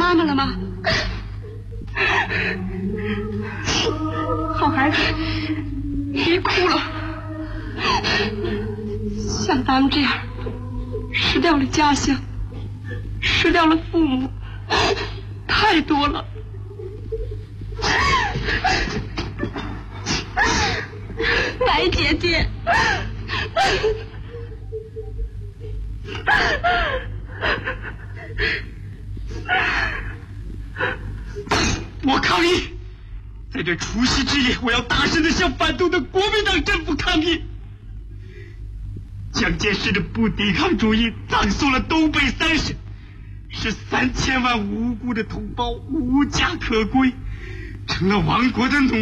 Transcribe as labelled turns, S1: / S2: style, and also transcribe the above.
S1: 妈妈了吗？好孩子，别哭了。像咱们这样失掉了家乡，失掉了父母，太多了。白姐姐，
S2: 我抗议！在这除夕之夜，我要大声地向反动的国民党政府抗议！蒋介石的不抵抗主义葬送了东北3省，使3000万无辜的同胞无家可归，成了亡国的奴。